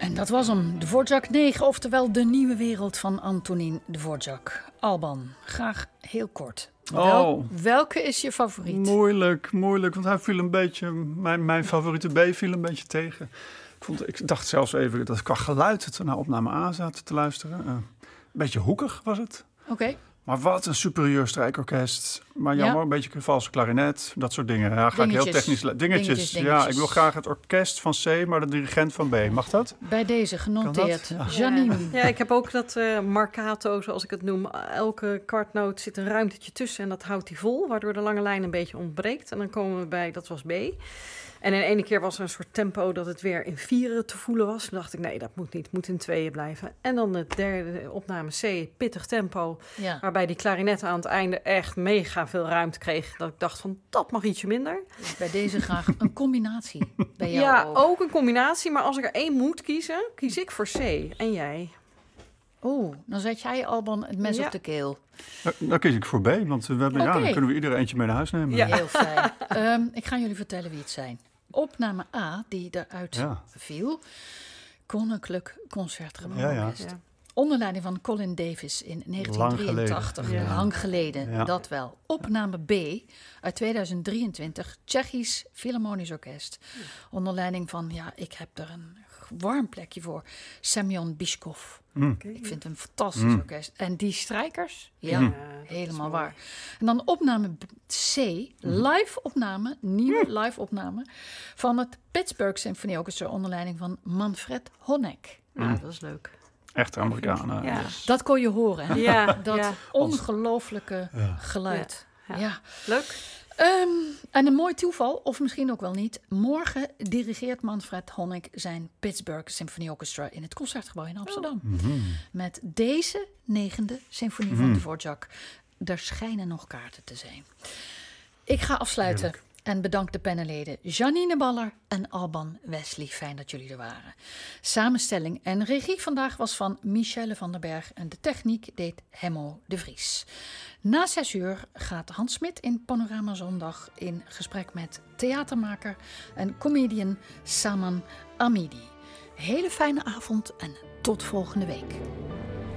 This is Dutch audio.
En dat was hem, Dvorak 9, oftewel de nieuwe wereld van Antonín Dvorak. Alban, graag heel kort. Welke is je favoriet? Moeilijk, want hij viel een beetje, mijn favoriete B viel een beetje tegen. Ik dacht zelfs even dat ik qua geluid het naar opname A zat te luisteren. Een beetje hoekig was het. Oké. Maar wat een superieur strijkorkest. Maar jammer, een beetje valse klarinet, dat soort dingen. Ja, ga ik heel technisch... Dingetjes. Ja, ik wil graag het orkest van C, maar de dirigent van B. Mag dat? Bij deze genoteerd. Ja. Janine. Ja, ik heb ook dat marcato, zoals ik het noem. Elke kwartnoot zit een ruimtetje tussen en dat houdt hij vol, waardoor de lange lijn een beetje ontbreekt. En dan komen we bij, dat was B. En in de ene keer was er een soort tempo dat het weer in vieren te voelen was. Toen dacht ik, nee, dat moet niet. Het moet in tweeën blijven. En dan de derde opname C, pittig tempo. Ja. Waarbij die klarinet aan het einde echt mega veel ruimte kreeg. Dat ik dacht van, dat mag ietsje minder. Bij deze graag een combinatie. Bij jou Ja, ook een combinatie. Maar als ik er één moet kiezen, kies ik voor C. En jij? Dan zet jij, Alban, het mes op de keel. Dan kies ik voor B, want dan kunnen we iedereen eentje mee naar huis nemen. Ja. Heel fijn. Ik ga jullie vertellen wie het zijn. Opname A, die eruit viel. Koninklijk Concertgebouworkest. Ja. Onder leiding van Colin Davis in 1983. Lang geleden, Ja. dat wel. Opname B uit 2023, Tsjechisch Philharmonisch Orkest. Onder leiding van, ik heb er een warm plekje voor, Semyon Biskov. Ik vind hem een fantastisch orkest. En die strijkers, helemaal waar. En dan opname C, live opname, nieuwe live opname van het Pittsburgh Symphony Orchestra onder leiding van Manfred Honeck. Ja, dat is leuk. Echt Amerikanen. Ja. Dat kon je horen, hè? Ja, dat ongelooflijke geluid. Ja. Leuk. En een mooi toeval, of misschien ook wel niet. Morgen dirigeert Manfred Honeck zijn Pittsburgh Symphony Orchestra in het Concertgebouw in Amsterdam. Met deze 9e symfonie van Dvorak. Er schijnen nog kaarten te zijn. Ik ga afsluiten. Heerlijk. En bedank de panelleden Janine Baller en Alban Wesley. Fijn dat jullie er waren. Samenstelling en regie vandaag was van Michelle van den Berg. En de techniek deed Hemmo de Vries. Na 6:00 gaat Hans Smit in Panorama Zondag in gesprek met theatermaker en comedian Saman Amidi. Hele fijne avond en tot volgende week.